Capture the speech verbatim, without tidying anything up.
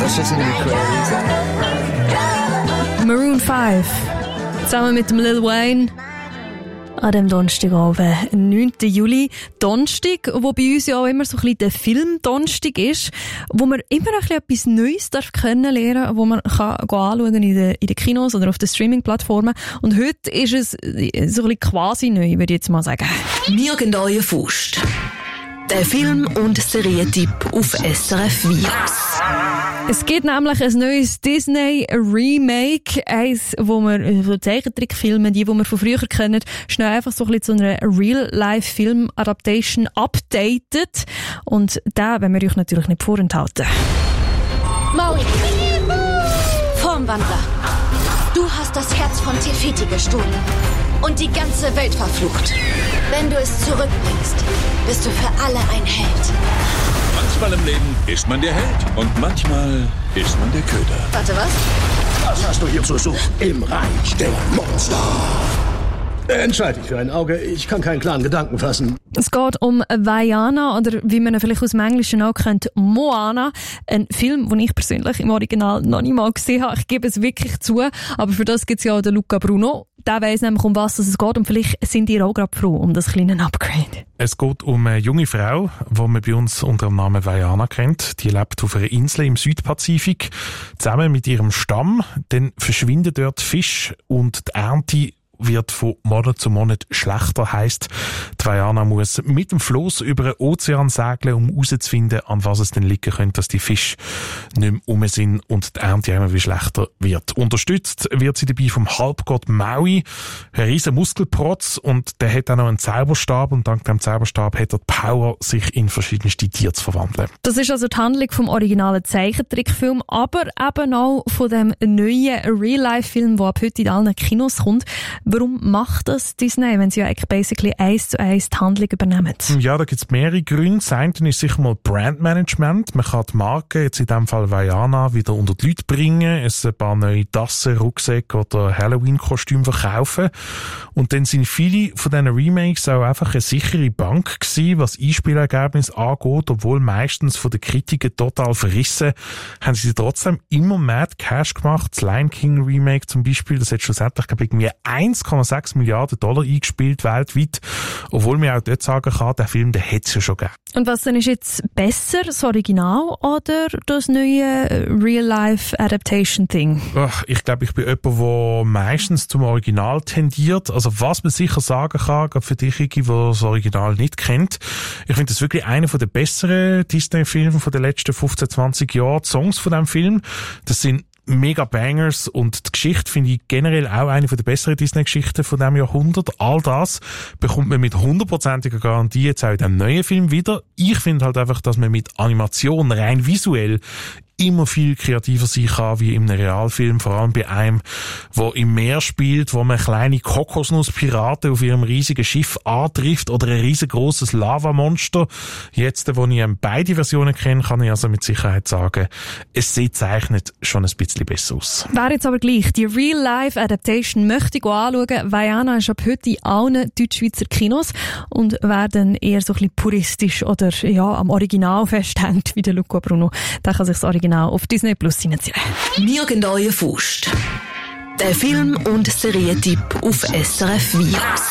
That's just gonna be crazy. Maroon fünf. Zusammen mit dem Lil Wayne. An dem Donnerstagabend, neunten Juli. Donnerstag, wo bei uns ja auch immer so ein bisschen der Film-Donnerstag ist, wo man immer ein bisschen etwas Neues darf kennenlernen, wo man kann anschauen in den, in den Kinos oder auf den Streaming-Plattformen. Und heute ist es so ein bisschen quasi neu, würde ich jetzt mal sagen. Nirgendwo Faust. Der Film- und Serientipp auf S R F Virus. Es gibt nämlich ein neues Disney-Remake, eins, wo man so Zeichentrickfilme, die, die man von früher kennen, schnell einfach so ein bisschen zu einer Real-Life-Film-Adaptation updatet. Und da wollen wir euch natürlich nicht vorenthalten. Maui, Formwandler, du hast das Herz von Tefiti gestohlen und die ganze Welt verflucht. Wenn du es zurückbringst, bist du für alle ein Held. Manchmal im Leben ist man der Held und manchmal ist man der Köder. Warte, was? Was hast du hier zu suchen? Im Reich der Monster. Entscheide dich für ein Auge. Ich kann keinen klaren Gedanken fassen. Es geht um Vaiana oder wie man ihn vielleicht aus dem Englischen auch kennt, Moana. Ein Film, den ich persönlich im Original noch nicht mal gesehen habe. Ich gebe es wirklich zu. Aber für das gibt es ja auch den Luca Bruno. Der weiss nämlich, um was es geht. Und vielleicht sind ihr auch gerade froh um das kleine Upgrade. Es geht um eine junge Frau, die man bei uns unter dem Namen Vaiana kennt. Die lebt auf einer Insel im Südpazifik zusammen mit ihrem Stamm. Dann verschwinden dort Fisch und die Ernte wird von Monat zu Monat schlechter, heisst, die Vaiana muss mit dem Floss über den Ozean segeln, um herauszufinden, an was es denn liegen könnte, dass die Fische nicht mehr rum sind und die Ernte immer wie schlechter wird. Unterstützt wird sie dabei vom Halbgott Maui, ein riesen Muskelprotz, und der hat auch noch einen Zauberstab, und dank dem Zauberstab hat er die Power, sich in verschiedenste Tiere zu verwandeln. Das ist also die Handlung vom originalen Zeichentrickfilm, aber eben auch von dem neuen Real-Life-Film, der ab heute in allen Kinos kommt. Warum macht das Disney, wenn sie ja eigentlich basically eins zu eins die Handlung übernehmen? Ja, da gibt es mehrere Gründe. Das eine ist sicher mal Brandmanagement. Man kann die Marke, jetzt in diesem Fall Vaiana, wieder unter die Leute bringen, es ein paar neue Tassen, Rucksäcke oder Halloween-Kostüme verkaufen. Und dann sind viele von diesen Remakes auch einfach eine sichere Bank gewesen, was Einspielergebnis angeht, obwohl meistens von den Kritiken total verrissen, haben sie trotzdem immer Mad Cash gemacht. Das Lion King Remake zum Beispiel, das hat schlussendlich, glaube ich, irgendwie eins Komma sechs Milliarden Dollar eingespielt weltweit, obwohl man auch dort sagen kann, der Film, den hätte es ja schon gegeben. Und was denn ist jetzt besser, das Original oder das neue Real-Life-Adaptation-Thing? Ich glaube, ich bin jemand, der meistens zum Original tendiert. Also was man sicher sagen kann, gerade für dich, Iki, der das Original nicht kennt, ich finde das wirklich einer der besseren Disney-Filme von den letzten fünfzehn, zwanzig Jahren. Die Songs von diesem Film, das sind mega Bangers, und die Geschichte finde ich generell auch eine der besseren Disney-Geschichten von diesem Jahrhundert. All das bekommt man mit hundertprozentiger Garantie jetzt auch in diesem neuen Film wieder. Ich finde halt einfach, dass man mit Animation rein visuell immer viel kreativer sein kann wie in einem Realfilm, vor allem bei einem, wo im Meer spielt, wo man kleine Kokosnusspiraten auf ihrem riesigen Schiff antrifft oder ein riesengroßes Lavamonster. Jetzt, wo ich beide Versionen kenne, kann ich also mit Sicherheit sagen, es sieht zeichnet schon ein bisschen besser aus. Wäre jetzt aber gleich, die Real-Life-Adaptation möchte ich anschauen. Vaiana ist ab heute in allen Deutschschweizer Kinos und wer dann eher so ein bisschen puristisch oder ja am Original festhängt, wie der Luca Bruno, der kann sich das Original auf Disney Plus reinziehen. Nirgendwo Faust. Der Film- und Serientipp auf S R F Virus.